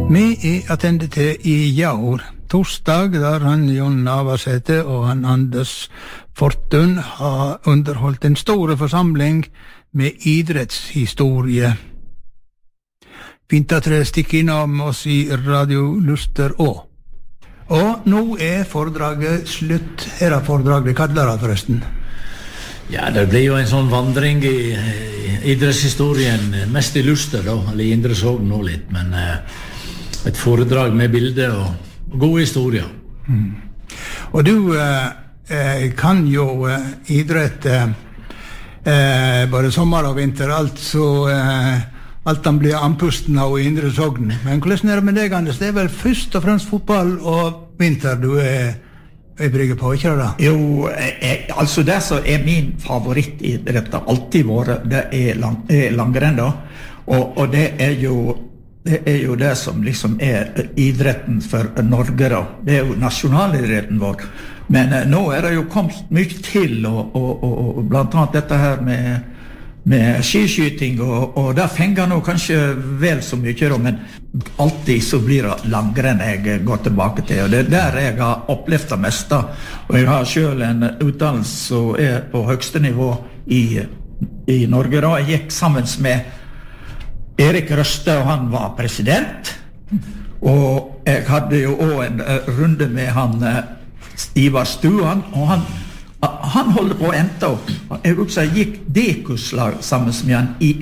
Vi attende til I Jaur, torsdag, der han Jon Navarsete og han Anders Fortun har underholdt en store forsamling med idrettshistorie. Fint at dere stikker innom oss I Radio Luster også. Og nå foredraget slutt. Her foredraget, hva kaller det forresten? Ja, det blir jo en sånn vandring I idrettshistorien, mest I Luster da, eller I Indre Sogn nå litt, men et foredrag med bilder og gode historier. Og du kan jo idrett både sommer og vinter, alt han blir anpusten av I Indre Sogn. Men hvordan det med deg, Anders? Det vel først og fremst fotball og vinter du brygger på, ikke det da? Jo, altså det som min favorittidrett har alltid vært, det langrenn da. Og det jo det som liksom idretten for Norge da. Det jo nasjonalidretten vår. Men nå det jo kommet mye til, og blant annet dette her med skiskyting, og det fenger nå kanskje vel så mye da, men alltid så blir det langrenn jeg går tilbake til, og det der jeg har opplevd det meste, og jeg har selv en utdannelse som på høyeste nivå I Norge da. Jeg gikk sammen med Erik Røste, og han var president, og jeg hadde jo også en runde med han Ivar Stuan, og han holder på å ente opp. Jeg også gikk D-kurslag sammen med han I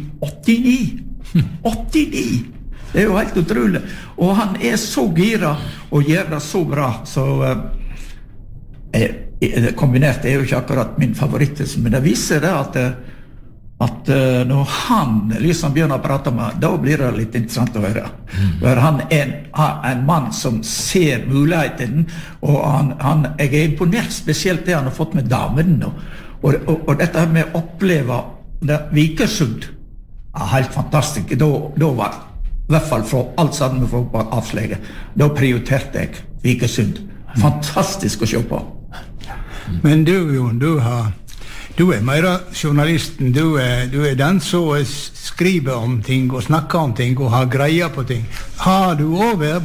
89. Det jo helt utrolig. Og han så gira og gjør det så bra, så kombinert jo ikke akkurat min favoritt, men det viser det at når han liksom begynner å prate med, da blir det litt interessant å høre. For han en mann som ser muligheten, og jeg imponert spesielt det han har fått med damen nå. Og dette med å oppleve det Vikersund helt fantastisk. Da var I hvert fall fra alt sammen med fotball avslege. Da prioriterte jeg Vikersund. Fantastisk å se på. Men du, Jon, du mer journalisten, du den som skriver om ting og snakker om ting og har greier på ting. Har du også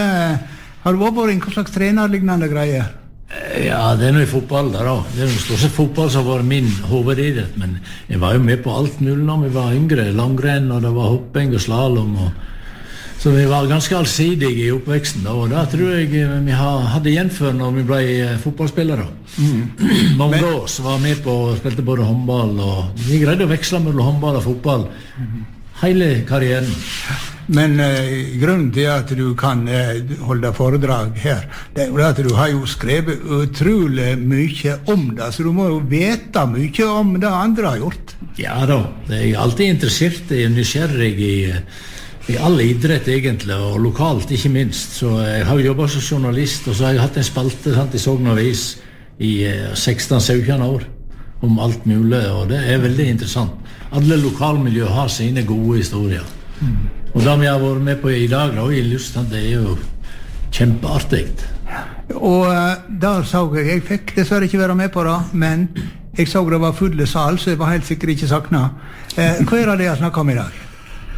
vært en slags trenerlignende greier? Ja, det noe I fotball da. Det noe stort sett fotball som var min hovedidrett, men jeg var jo med på alt mulig når vi var yngre. Langrenn, og det var hopping og slalom, så vi var ganske allsidige I oppveksten da, og da tror jeg vi hadde gjenfør når vi ble fotballspillere. Mange år så var med på å spille både håndball, og vi greide å veksle mellom håndball og fotball hele karrieren. Men grunnen til at du kan holde foredrag her, det jo at du har jo skrevet utrolig mye om det, så du må jo vite mye om det andre har gjort. Ja da, jeg alltid interessert I nysgjerrig I all idrett egentlig, og lokalt ikke minst. Så jeg har jobbet som journalist, og så har jeg hatt en spalte I Sogn Avis I 16-17 år om alt mulig, og det veldig interessant. Alle lokalmiljø har sine gode historier. Og det vi har vært med på I dag, da, I Lusten, det jo kjempeartig. Og der så jeg fikk dessverre ikke være med på det, men jeg så det var fulle sal, så jeg var helt sikkert ikke saknet. Hva det jeg snakket om I dag?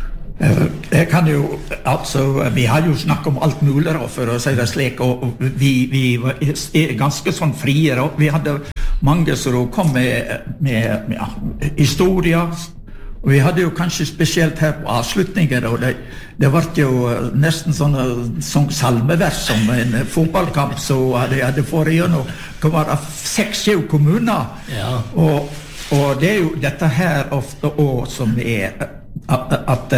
Jeg kan jo, altså, vi har jo snakket om alt mulig da, for å si det slik, og vi var ganske sånn frie da. Vi hadde mange som kom med historier, og vi hadde jo kanskje spesielt her på avslutninger, og det var jo nesten sånn salmevers som en fotballkamp, så hadde foran gjennom, det var 6-7 kommuner, og det jo dette her ofte også som at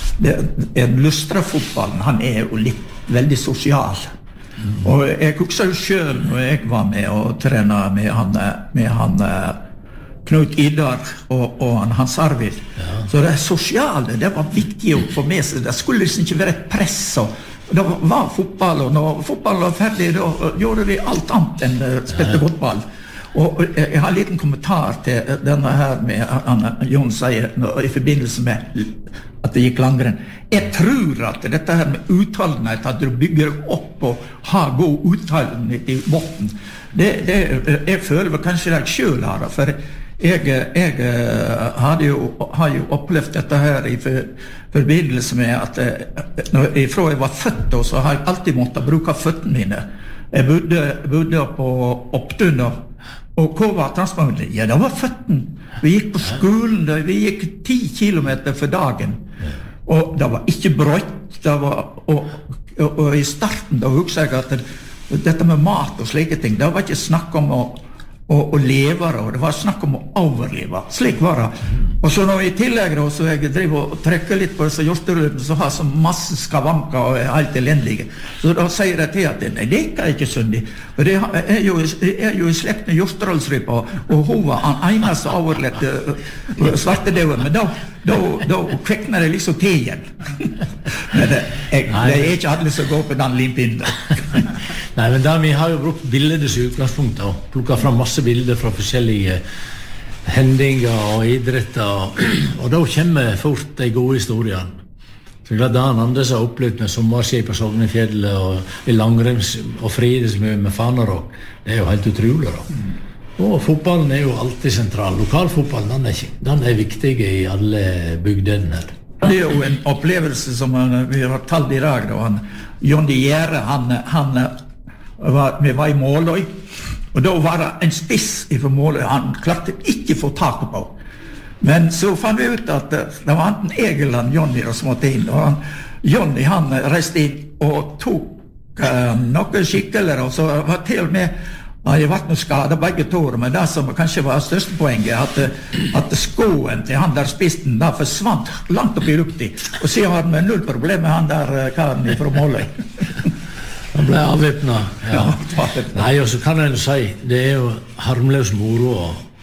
Lustra-fotballen, han jo veldig sosial. Og jeg husker jo selv når jeg var med og trenet med han Knut Idar og Hans Arvid. Så det sosiale, det var viktig å få med seg. Det skulle liksom ikke være et press. Det var fotball, og når fotball var ferdig, da gjorde vi alt annet enn spilte fotball. Og jeg har en liten kommentar til denne her med Jon sier I forbindelse med at det gikk langrenn. Jeg tror at dette her med uttalenhet, at du bygger opp og har god uttalenhet I botten, jeg føler vel kanskje det jeg selv har, for Jeg har jo opplevd dette her I forbindelse med at fra jeg var født, så har jeg alltid måttet bruke føttene mine. Jeg bodde på Opptun, og hva var transportmiddel? Ja, det var føttene. Vi gikk på skolen, vi gikk 10 kilometer for dagen, og det var ikke brøtt, og I starten da husker jeg at dette med mat og slike ting, det var ikke snakk om å leve, og det var snakk om å overleve. Slik var det. Og så når I tillegg da, så jeg driver og trekker litt på disse hjorterødene, så har så masse skavanker og helt elendige. Så da sier jeg til at nei, det er ikke syndig. For det er jo I slekt med hjorterølsrypa, og hun var den eneste overlevde svartedauden, men da kvekner det liksom til igjen. Men det er ikke alle som går på den limpinnen. Nei, men da vi har jo brukt bilder som utgangspunkt og plukket fram masse bilder fra forskjellige hendinger og idretter, og da kommer fort de gode historiene. Så glad Dan Anders har opplevd med sommerski på Sognefjellet og I langrenns og fridesmø med Fanerok. Det jo helt utrolig da. Og fotballen jo alltid sentral. Lokalfotballen, den viktig I alle bygdene her. Det jo en opplevelse som vi har talt I dag da. Jonny Gjære, vi var I Måløy, og da var det en spiss fra Måløy, han klarte ikke få tak på. Men så fant vi ut at det var enten jeg eller Jonny som måtte inn, og Jonny han reiste inn og tok noen skikkeler, og så var til og med jeg var noe skadet begge tårer, men det som kanskje var største poenget, at skoen til han der spisten, da forsvant langt opp I luften, og siden var det med null problem med han der karen fra Måløy. Han ble avvæpnet, ja. Nei, og så kan jeg jo si, det jo harmløs moro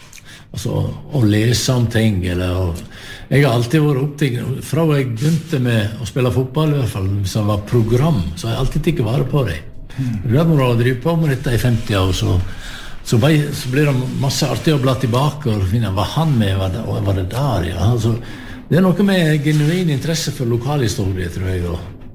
å lese om ting, jeg har alltid vært opptatt, fra jeg begynte med å spille fotball I hvert fall, hvis det var program, så har jeg alltid ikke vært på det. Når du har drivet på med dette I 50 år, så blir det masse artig å bla tilbake og finne hva han med, var det der, ja. Altså, det noe med genuin interesse for lokalhistorie, tror jeg,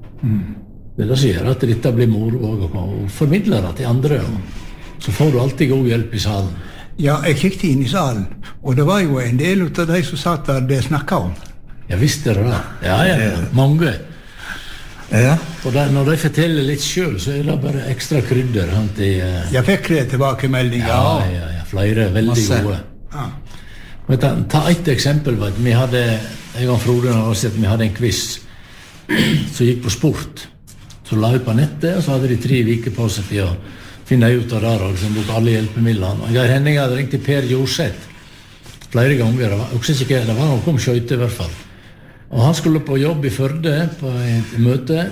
det som gjør at dette blir moro og formidler det til andre, så får du alltid god hjelp I salen. Ja, jeg kikket inn I salen, og det var jo en del av de som satt der det snakket om. Ja, visst det da. Ja, mange. Ja. Og når de forteller litt selv, så det bare ekstra krydder. Jeg fikk det tilbakemeldinger. Ja, flere veldig gode. Ja. Ta et eksempel. Vi hadde, jeg og Frode vi hadde en quiz som gikk på sport. Så la ut på nettet, og så hadde de 3 uker på seg til å finne ut av det, og liksom bruke alle hjelpemidlene. Og Geir Henning hadde ringt til Per Jorseth flere ganger. Det var noe om skjøyte I hvert fall. Og han skulle på jobb I Førde på et møte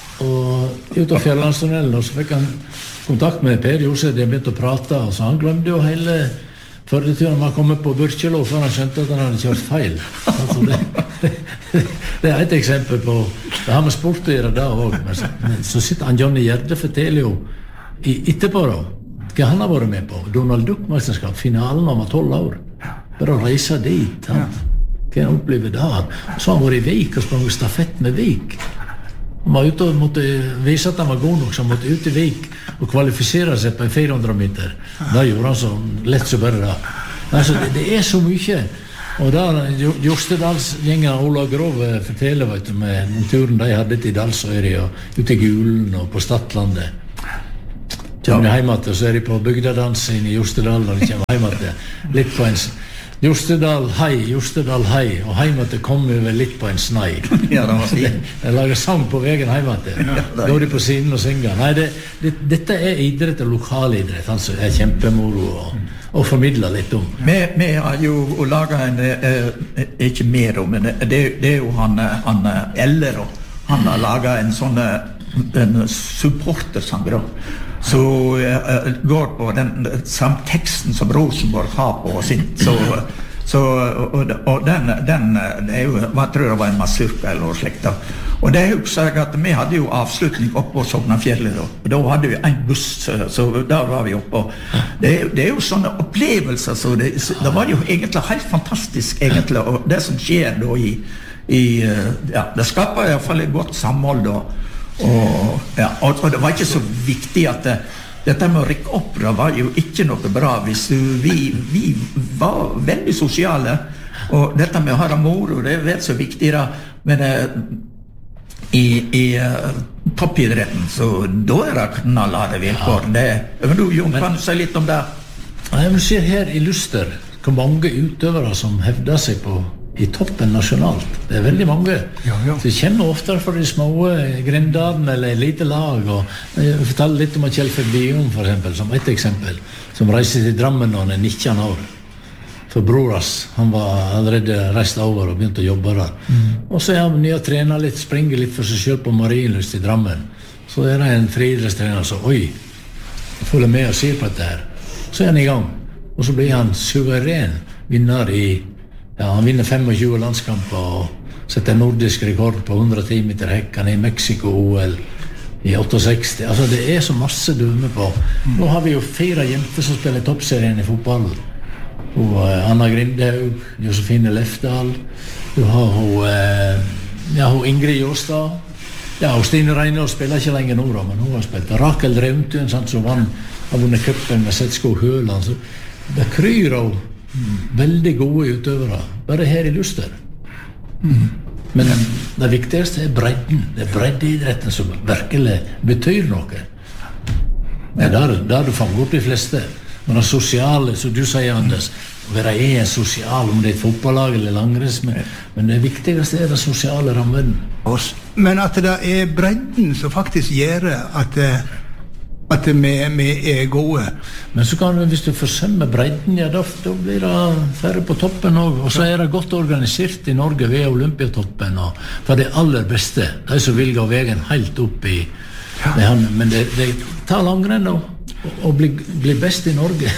og ut av Fjellandstunnelen, og så fikk han kontakt med Per Jorseth, de begynte å prate, og så han glemte jo hele Førdeturen var kommet på Burkjelo før han skjønte at han hadde kjørt feil. Altså det et eksempel på det har med sport å gjøre da også, men så sitter han Jonny Gjerde forteller jo etterpå da, hva han har vært med på Donald Duck-mesterskap, finalen han var 12 år bare å reise dit hva han opplever der så han var I Vik og sprang stafett med Vik han var ute og måtte vise at han var god nok så han måtte ut I Vik og kvalifisere seg på en 400 meter da gjorde han så lett så bare da altså, det så mye og da Jostedalsgjengen Ola Grove forteller vet du, med den turen de hadde til Dalsøyri og ute I Gulen og på Stadlandet kommer hjem til, så de på bygdadansen I Jostedal når de kommer hjem til litt på en Jostedal hei, og hjem til kommer vi litt på en snei ja, det var fint de lager sang på veien hjem til går de på siden og synger nei, dette idrett og lokalidrett altså kjempemoro og formidler litt om vi har jo laget en ikke mer om, men det jo han Eller han har laget en sånn en supportersang så går på den samme teksten som Rosenborg har på sin og den det jo, hva tror jeg var en masurka eller noe slikt da og det jo så at vi hadde jo avslutning oppe på Sognafjellet og da hadde vi en buss så der var vi oppe og det jo sånne opplevelser så det var jo egentlig helt fantastisk egentlig og det som skjer da ja, det skaper I hvert fall et godt samhold da og det var ikke så viktig at dette med å rykke opp, det var jo ikke noe bra hvis vi var veldig sosiale, og dette med å ha det moro, det vel så viktig da, men i toppidretten, så da det knallharde vilkår. Men du, Jon, kan du si litt om det? Ja, men ser her i Luster hvor mange utøvere som hevder seg i toppen nasjonalt. Det veldig mange. Ja. Så jeg kommer oftere fra de små grindene eller lite lag. Og jeg forteller litt om Kjellfjord Bion, for eksempel, som et eksempel, som reiser til Drammen når han 19 år. For broras, han var allerede reist over og begynte å jobbe der. Og så han nye trener litt, springer litt for seg selv på Marienlyst i Drammen. Så det en friidrettstrener som, oi, jeg følger med og sier på dette her. Så han i gang. Og så blir han suveren vinner han vinner 25 landskamper og setter nordisk rekord på 110 meter hekk. Han i Mexico-OL i 68. Altså det så masse dømme på. Nå har vi jo 4 jenter som spiller toppserien i fotball. Og Anna Grindhaug, Josefine Lefdal, du har hun Ingrid Jåstad, og Stine Reinhold spiller ikke lenger nå, men hun har spilt. Rakel Drevntun, som har vunnet cupen med Setskog Høland, så det kryr av veldig gode utøvere, bare her i Luster. Men det viktigste bredden. Det breddeidretten som virkelig betyr noe. Det der du fanger opp de fleste. Men det sosiale, som du sier, Anders, å være en sosial, om det et fotballag eller langrenns, men det viktigste det sosiale rammen. Men at det bredden som faktisk gjør at vi gode. Men så kan du, hvis du forsømmer bredden, da blir det færre på toppen også. Og så det godt organisert i Norge ved Olympiatoppen, og for det aller beste, de som vil gå veien helt opp i men det tar langrenn og bli best i Norge.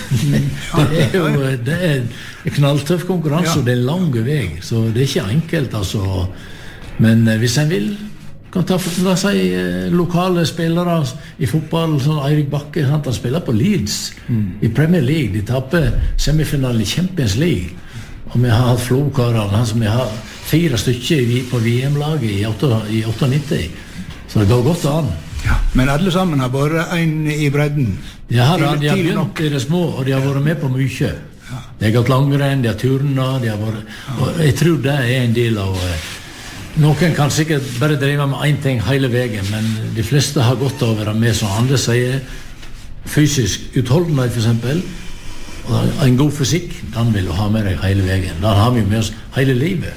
Det knalltøff konkurranse, og det lang vei, så det ikke enkelt, altså. Men hvis en vil kan ta la si lokale spillere i fotball, sånn Eirik Bakke, han spiller på Leeds i Premier League. De tapper semifinalen i Champions League, og vi har hatt Flåkarene, som vi har 4 stykker på VM-laget i 98, så det går godt an. Men alle sammen har vært en i bredden. De har begynt i det små, og de har vært med på mye. De har gått langrenn, de har turnet, og jeg tror det en del av noen kan sikkert bare drive med en ting hele veien, men de fleste har godt av å være med, som andre sier, fysisk utholdenhet for eksempel, og en god fysikk, den vil du ha med deg hele veien. Den har vi med oss hele livet.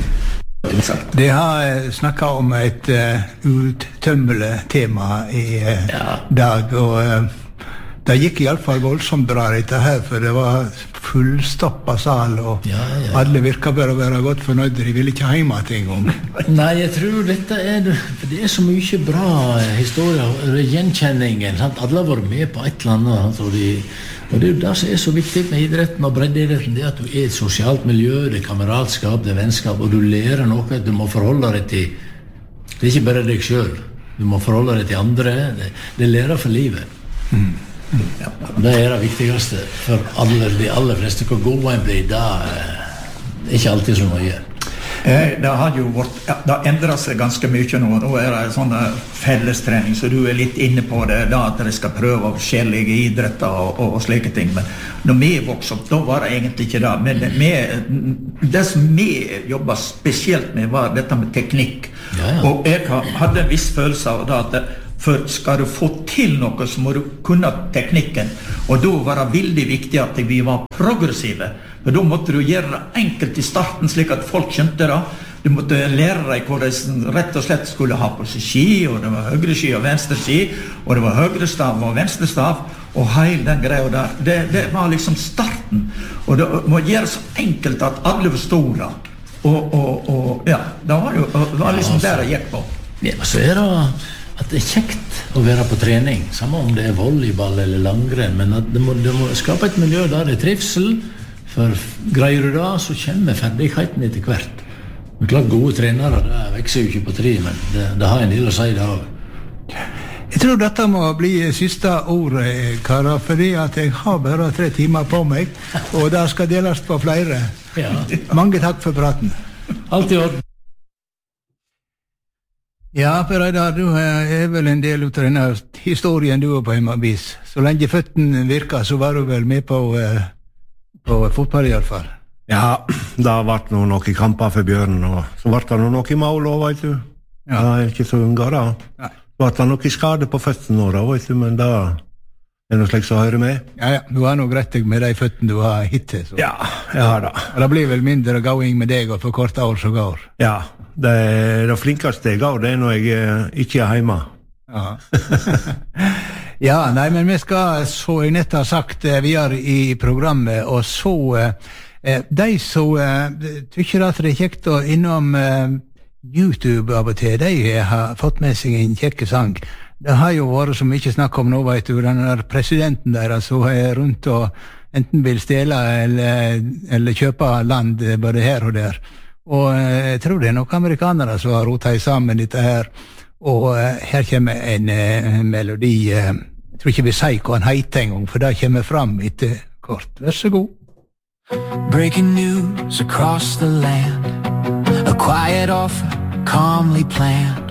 Det har snakket om et uttømmelig tema i dag, og det gikk i alle fall voldsomt bra dette her, for det var fullstoppet sal, og alle virker bare å være godt fornøyde. De ville ikke hjemme til en gang. Nei, jeg tror dette det så mye bra historier, gjenkjenningen, sant? Alle har vært med på et eller annet, og det det som så viktig med idretten og breddeidretten, det at du et sosialt miljø, det kameratskap, det vennskap, og du lærer noe, du må forholde deg til, det ikke bare deg selv, du må forholde deg til andre, det lærer for livet. Det det viktigste for de aller fleste. Hvor god en blir, det ikke alltid så mye. Det har jo det endret seg ganske mye nå. Nå det sånn fellestrening, så du litt inne på det, da at de skal prøve forskjellige idretter og slike ting. Men når vi vokste opp, da var det egentlig ikke det. Men det som vi jobbet spesielt med, var dette med teknikk. Og jeg hadde en viss følelse av det at for skal du få til noe, så må du kunne teknikken. Og da var det veldig viktig at vi var progressive. For da måtte du gjøre det enkelt i starten, slik at folk skjønte det. Du måtte lære deg hvor de rett og slett skulle ha på seg ski, og det var høyre ski og venstre ski, og det var høyre stav og venstre stav, og hele den greia der. Det var liksom starten. Og det må gjøre så enkelt at alle forstod det. Og det var liksom der det gikk på. Ja, så det at det kjekt å være på trening, samme om det volleyball eller langrenn, men at det må skape et miljø der det trivsel, for greier du da, så kommer ferdigheten etter hvert. Men klart gode trenere, det vekser jo ikke på tre, men det har en del å si det også. Jeg tror dette må bli siste ordet, karer, fordi at jeg har bare 3 timer på meg, og det skal deles på flere. Mange takk for praten. Alt i orden. Ja, Per Reidar, du er vel en del av denne historien du er på en vis. Så lenge føtten virker, så var du vel med på fotball i alle fall. Ja, det har vært noen kamper for Bjørn, og så ble det noen mål også, vet du. Ja. Det er ikke så unga da. Nei. Så ble det noen skade på føttene nå, vet du, men det er noe slik som hører med. Ja, du har nok rett med de føttene du har hittil. Så. Ja, jeg har det. Og det blir vel mindre gåing med deg og for korte år så går. Ja, det flinkeste jeg går, det er når jeg ikke er hjemme. Ja. Ja, nei, men vi skal, så jeg nett har sagt, videre i programmet, og så de som tykker at det er kjekt å innom YouTube av og til, de har fått med seg en kjekke sang. Det har jo vært så mye snakk om nå, vet du, den der presidenten der, som er rundt og enten vil stjele eller kjøpe land både her og der. Og jeg tror det er noen amerikanere som har rotet sammen dette her, og her kommer en melodi, jeg tror ikke vi sier hva han heter en gang, for det kommer fram etter kort. Vær så god. Breaking news across the land, a quiet offer calmly planned.